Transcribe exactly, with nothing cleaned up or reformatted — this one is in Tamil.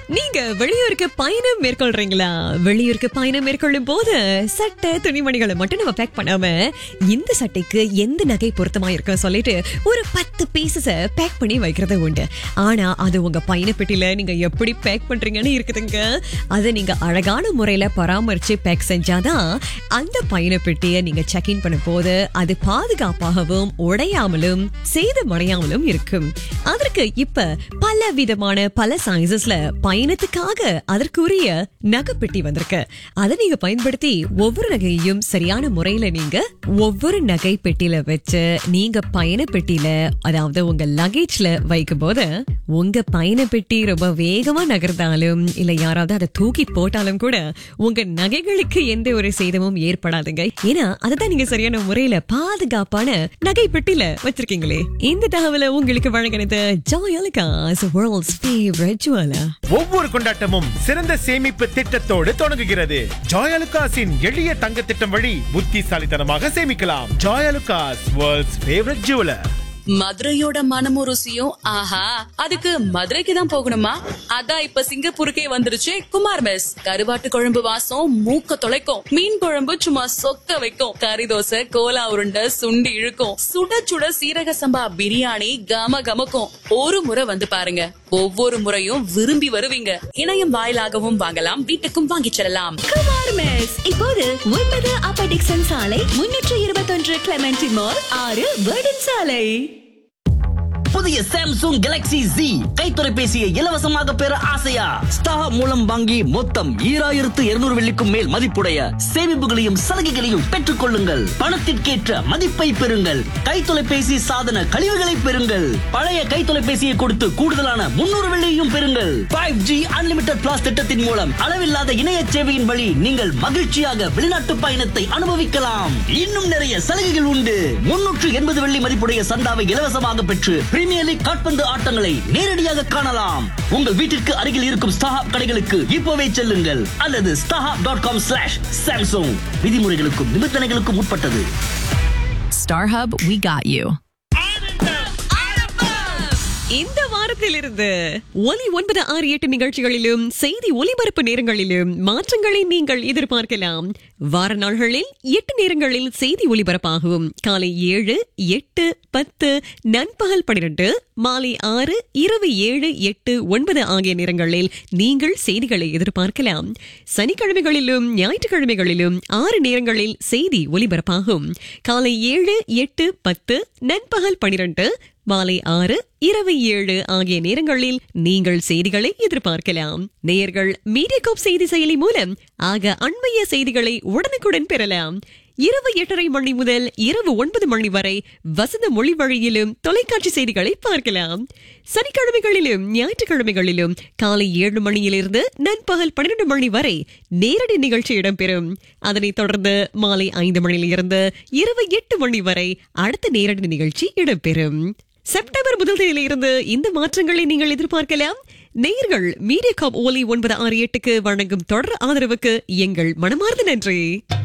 நீங்க வெளியூருக்கு பயணம் மேற்கொள்றீங்களா? வெளியூருக்கு பயணம் மேற்கொள்ளும் போது சட்டை துணிமணிகளை மட்டும் நம்ம பேக் பண்ணாம இந்த சட்டைக்கு எந்த நகை பொருத்தமா இருக்கு சொல்லிட்டு ஒரு பத்து பீசஸ பேக் பண்ணி வைக்கிறது உண்டு. ஆனா அது உங்க பயணப்பெட்டியில நீங்க எப்படி பேக் பண்றீங்கன்னு இருக்குதுங்க. அதை நீங்க அழகான முறையில பராமரிச்சு பேக் செஞ்சாதான் அந்த பயணப்பெட்டியை நீங்க செக் இன் பண்ணும் போது அது பாதுகாப்பாகவும் உடையாமலும் சேதமடையாமலும் இருக்கும். அதற்கு இப்ப பல விதமான பல சைஸஸ்ல பயணத்துக்காக அதற்குரிய நகைப்பெட்டி வந்திருக்கு. அதை நீங்க பயன்படுத்தி ஒவ்வொரு நகையையும் சரியான முறையில நீங்க ஒவ்வொரு நகை பெட்டியில வச்சு நீங்க பயண பெட்டியில அதாவது உங்க லக்கேஜ்ல வைக்கும் போது உங்க பயண பெட்டி ரொம்ப வேகமா நகர்ந்தாலும் இல்ல யாராவது அதை தூக்கி போட்டாலும் கூட உங்க நகைகளுக்கு எந்த ஒரு சேதமும் ஏற்படாதுங்க. ஏன்னா அதுதான் நீங்க சரியான முறையில பாதுகாப்பான நகை பெட்டியில வச்சிருக்கீங்களே. இந்த தகவலை உங்களுக்கு வழங்கினது ஜாயாலுகாஸ், வேர்ல்ட்ஸ் ஃபேவரட் ஜுவலர். ஒவ்வொரு கொண்டாட்டமும் சிறந்த சேமிப்பு திட்டத்தோடு தொடங்குகிறது. ஜாயாலுகாஸின் எளிய தங்க திட்டம் வழி புத்திசாலித்தனமாக சேமிக்கலாம். Joyalukkas, world's favourite jeweller. மதுரையோட மனமும் ருசியும் ஆஹா, அதுக்கு மதுரைக்கு தான் போகணுமா? அதான் இப்ப சிங்கப்பூருக்கே வந்துருச்சு குமார் மெஸ். கருவாட்டு குழம்பு வாசம் மூக்க தொலைக்கும், மீன் குழம்பு சும்மா சொக்க வைக்கும், கறி தோசை கோலா உருண்டை சுண்டி இழுக்கும், சுட சுட சீரக சம்பா பிரியாணி கம கமக்கும். ஒரு முறை வந்து பாருங்க, ஒவ்வொரு முறையும் விரும்பி வருவீங்க. இணையம் வாயிலாகவும் வாங்கலாம், வீட்டுக்கும் வாங்கிச் செல்லலாம். குமார் மெஸ் இப்போது ஒன்பது அப்பர் டிக்சன் சாலை, முன்னூற்று இருபத்தொன்று கிளமெண்டி மால், ஆறு வேர்டன் சாலை. புதிய சாம்சங் கேலக்ஸி Z கை தொலைபேசியை இலவசமாக பெற ஆசையா? ஸ்டார் மூலம் வாங்கி மொத்தம் ஈராயிரத்து இருநூறு வெள்ளிக்கும் மேல் மதிப்புடைய சேமிப்புகளையும் சலுகைகளையும் பெற்றுக் கொள்ளுங்கள். பணத்திற்கேற்ற மதிப்பை பெறுங்கள். கை தொலைபேசி சாதன கழிவுகளை பெறுங்கள். பழைய கை தொலைபேசியை கொடுத்து கூடுதலான முன்னூறு வெள்ளியையும் பெறுங்கள். ஃபைவ் ஜி அன்லிமிட்டட் பிளாஸ் திட்டத்தின் மூலம் அளவில்லாத இணைய சேவையின் வழி நீங்கள் மகிழ்ச்சியாக வெளிநாட்டு பயணத்தை அனுபவிக்கலாம். இன்னும் நிறைய சலுகைகள் உண்டு. முன்னூற்று எண்பது வெள்ளி மதிப்புடைய சந்தாவை இலவசமாக பெற்று பிரீமியர் லீக் கால்பந்து ஆட்டங்களை நேரடியாக காணலாம். உங்கள் வீட்டிற்கு அருகில் இருக்கும் ஸ்டாஹாப் கடைகளுக்கு இப்போவே செல்லுங்கள் அல்லது StarHub dot com slash Samsung. விதிமுறைகளுக்கும் நிபந்தனைகளுக்கும் உட்பட்டது. StarHub, we got you. இந்த வாரத்திலிருந்து ஒலி ஒன்பது ஆறு எட்டு நிகழ்ச்சிகளிலும் செய்தி ஒலிபரப்பு நேரங்களிலும் மாற்றங்களை நீங்கள் எதிர்பார்க்கலாம். வார நாள்களில் எட்டு நேரங்களில் செய்தி ஒலிபரப்பாகவும் காலை ஏழு, எட்டு, பத்து, நண்பகல் பன்னிரண்டு, மாலை ஆறு, இரவு ஏழு, எட்டு, ஒன்பது ஆகிய நேரங்களில் நீங்கள் செய்திகளை எதிர்பார்க்கலாம். சனிக்கிழமைகளிலும் ஞாயிற்றுக்கிழமைகளிலும் ஆறு நேரங்களில் செய்தி ஒலிபரப்பாகும். காலை ஏழு, எட்டு, பத்து, நண்பகல் பன்னிரண்டு, மாலை ஆறு, இரவு ஏழு ஆகிய நேரங்களில் நீங்கள் செய்திகளை எதிர்பார்க்கலாம். நேயர்கள் மீடியாகாப் செய்தி செயலி மூலம் ஆக அண்மைய செய்திகளை உடனுக்குடன் பெறலாம். இரவு எட்டரை மணி முதல் இரவு ஒன்பது மணி வரை வசந்த மொழி வழியிலும் தொலைக்காட்சி செய்திகளை பார்க்கலாம். சனிக்கிழமைகளிலும் ஞாயிற்றுக்கிழமைகளிலும் காலை ஏழு மணியிலிருந்து நண்பகல் பன்னிரண்டு மணி வரை நேரடி நிகழ்ச்சி இடம்பெறும். அதனைத் தொடர்ந்து மாலை ஐந்து மணியிலிருந்து இரவு எட்டு மணி வரை அடுத்த நேரடி நிகழ்ச்சி இடம்பெறும். செப்டம்பர் முதல் தேதியிலிருந்து இந்த மாற்றங்களை நீங்கள் எதிர்பார்க்கலாம். நேயர்கள் மீடியாகாப் ஒலி ஒன்பது ஆறு எட்டுக்கு வழங்கும் தொடர் ஆதரவுக்கு எங்கள் மனமார்ந்த நன்றி.